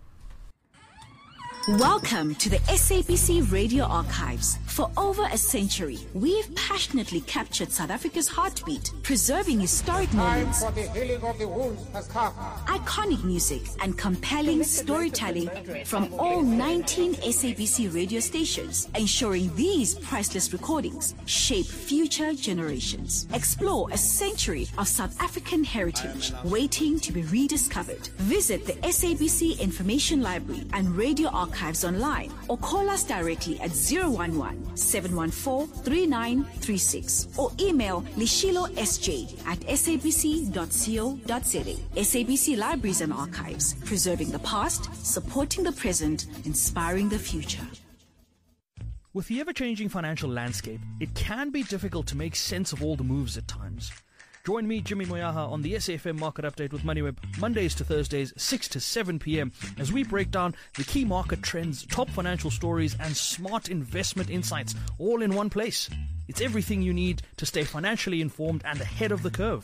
Welcome to the S A B C Radio Archives. For over a century, we've passionately captured South Africa's heartbeat, preserving historic moments, for the healing of the wounds has come. iconic music, and compelling storytelling from all nineteen S A B C radio stations, ensuring these priceless recordings shape future generations. Explore a century of South African heritage waiting to be rediscovered. Visit the S A B C Information Library and Radio Archives Archives online, or call us directly at zero one one, seven one four, three nine three six, or email lishilo s j at s a b c dot co dot z a. S A B C Libraries and Archives, preserving the past, supporting the present, inspiring the future. With the ever-changing financial landscape, it can be difficult to make sense of all the moves at times. Join me, Jimmy Moyaha, on the S A F M Market Update with MoneyWeb, Mondays to Thursdays, six to seven p.m, as we break down the key market trends, top financial stories, and smart investment insights, all in one place. It's everything you need to stay financially informed and ahead of the curve.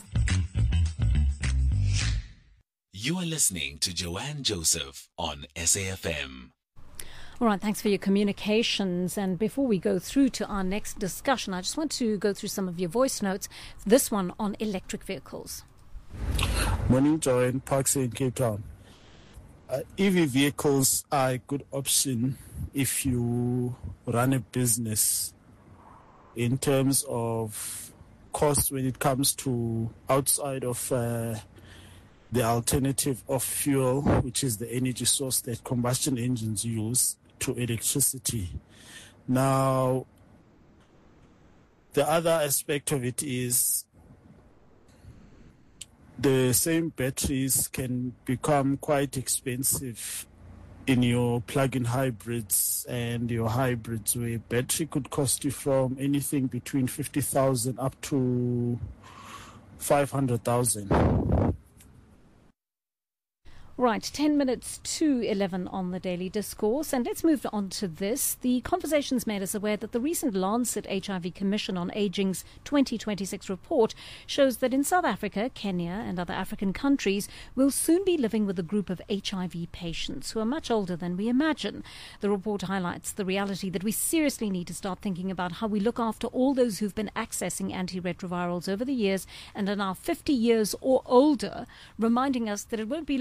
You are listening to Joanne Joseph on S A F M. All right, thanks for your communications. And before we go through to our next discussion, I just want to go through some of your voice notes. This one on electric vehicles. Morning, Joanne. Parks in Cape Town. Uh, E V vehicles are a good option if you run a business in terms of cost when it comes to outside of uh, the alternative of fuel, which is the energy source that combustion engines use, to electricity. Now, the other aspect of it is the same batteries can become quite expensive in your plug-in hybrids and your hybrids, where battery could cost you from anything between fifty thousand up to five hundred thousand. Right, ten minutes to eleven on the Daily Discourse, and let's move on to this. The conversation's made us aware that the recent Lancet H I V Commission on Aging's twenty twenty-six report shows that in South Africa, Kenya and other African countries, we'll soon be living with a group of H I V patients who are much older than we imagine. The report highlights the reality that we seriously need to start thinking about how we look after all those who've been accessing antiretrovirals over the years and are now fifty years or older, reminding us that it won't be long before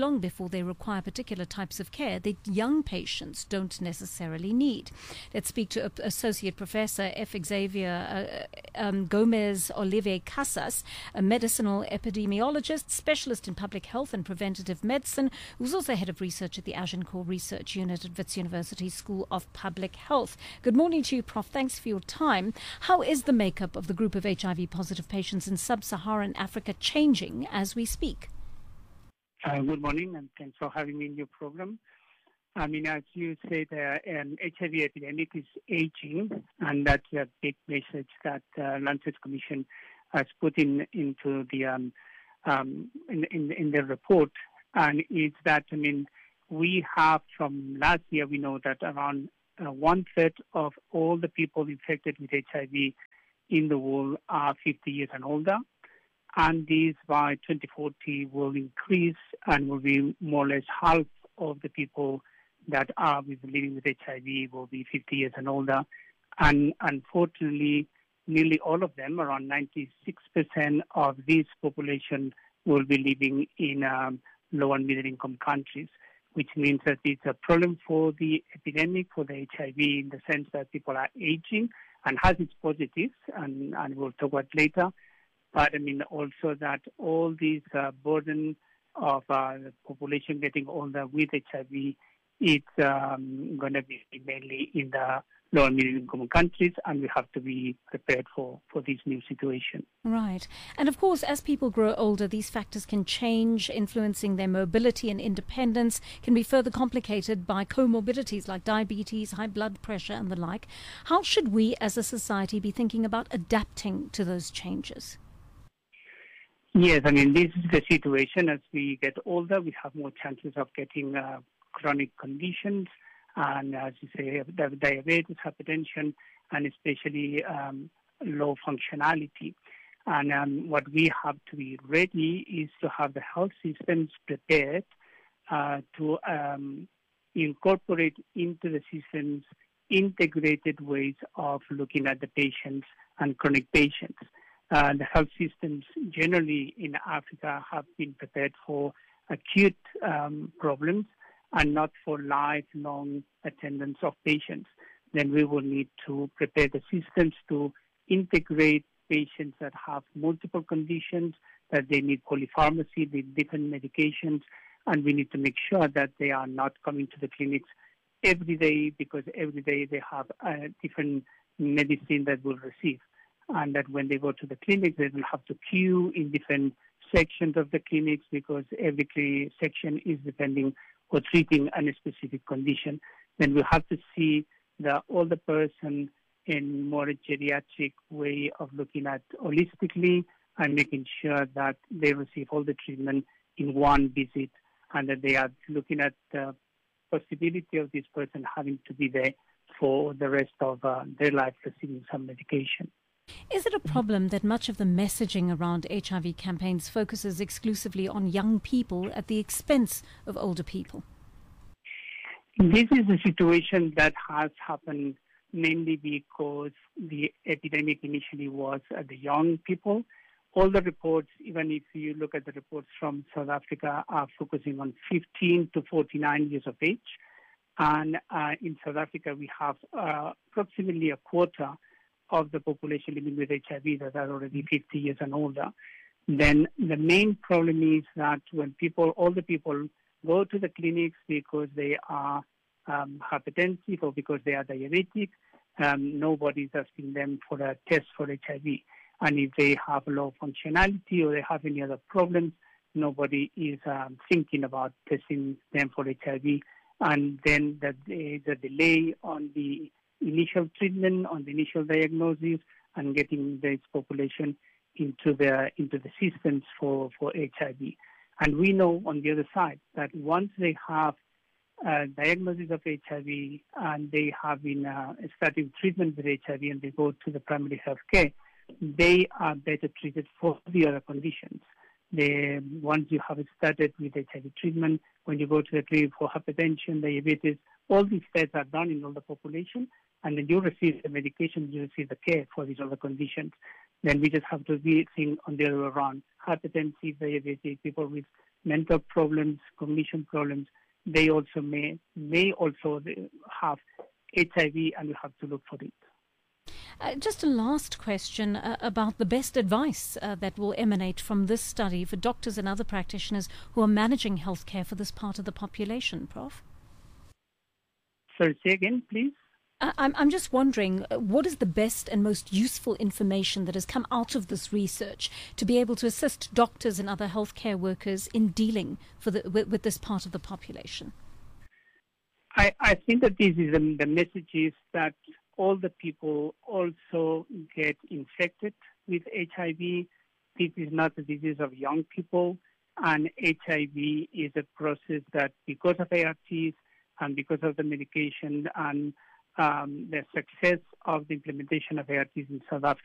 therefore they require particular types of care that young patients don't necessarily need. Let's speak to Associate Professor F. Xavier uh, um, Gomez Olive Casas, a medicinal epidemiologist, specialist in public health and preventative medicine, who's also head of research at the Agincourt Research Unit at Wits University School of Public Health. Good morning to you, Professor Thanks for your time. How is the makeup of the group of H I V-positive patients in sub-Saharan Africa changing as we speak? Uh, good morning, and thanks for having me in your program. I mean, as you say, the um, H I V epidemic is aging, and that's a big message that uh, Lancet Commission has put in into the um, um, in, in in the report, and it's that I mean, we have from last year we know that around uh, one third of all the people infected with H I V in the world are fifty years and older. And these by twenty forty will increase and will be more or less half of the people that are with living with H I V will be fifty years and older. And unfortunately, nearly all of them, around ninety-six percent of this population, will be living in um, low and middle income countries, which means that it's a problem for the epidemic, for the H I V, in the sense that people are aging and has its positives, and, and we'll talk about later. But I mean also that all these uh, burden of uh, the population getting older with H I V, it's um, going to be mainly in the low and middle income countries, and we have to be prepared for, for this new situation. Right. And of course, as people grow older, these factors can change, influencing their mobility and independence, can be further complicated by comorbidities like diabetes, high blood pressure and the like. How should we as a society be thinking about adapting to those changes? Yes, I mean, this is the situation. As we get older, we have more chances of getting uh, chronic conditions, and as you say, diabetes, hypertension, and especially um, low functionality. And um, what we have to be ready is to have the health systems prepared uh, to um, incorporate into the systems integrated ways of looking at the patients and chronic patients. Uh, the health systems generally in Africa have been prepared for acute um, problems and not for lifelong attendance of patients. Then we will need to prepare the systems to integrate patients that have multiple conditions, that they need polypharmacy, they need different medications, and we need to make sure that they are not coming to the clinics every day, because every day they have a different medicine that will receive. And that when they go to the clinic, they will have to queue in different sections of the clinics, because every section is depending or treating a specific condition. Then we have to see the older person in more geriatric way of looking at holistically and making sure that they receive all the treatment in one visit, and that they are looking at the possibility of this person having to be there for the rest of uh, their life receiving some medication. Is it a problem that much of the messaging around H I V campaigns focuses exclusively on young people at the expense of older people? This is a situation that has happened mainly because the epidemic initially was at the young people. All the reports, even if you look at the reports from South Africa, are focusing on fifteen to forty-nine years of age. And uh, in South Africa, we have uh, approximately a quarter of the population living with H I V that are already fifty years and older. Then the main problem is that when people, all the people go to the clinics because they are um, hypertensive or because they are diabetic, um, nobody is asking them for a test for H I V. And if they have low functionality or they have any other problems, nobody is um, thinking about testing them for H I V. And then the, the delay on the initial treatment, on the initial diagnosis, and getting this population into the into the systems for, for H I V. And we know on the other side that once they have a diagnosis of H I V and they have been uh, starting treatment with H I V and they go to the primary health care, they are better treated for the other conditions. They, once you have started with H I V treatment, when you go to the clinic for hypertension, diabetes, all these tests are done in all the population, and then you receive the medication, you receive the care for these other conditions. Then we just have to be think on the other way around. Hypertensive, diabetes, people with mental problems, cognition problems, they also may may also have H I V, and we have to look for it. Uh, just a last question uh, about the best advice uh, that will emanate from this study for doctors and other practitioners who are managing healthcare for this part of the population, Professor Sorry, say again, please. Uh, I'm, I'm just wondering, uh, what is the best and most useful information that has come out of this research to be able to assist doctors and other healthcare workers in dealing for the, with, with this part of the population? I, I think that this is um, the message is that all the people also get infected with H I V. This is not a disease of young people, and H I V is a process that, because of A R Ts and because of the medication and um, the success of the implementation of A R Ts in South Africa,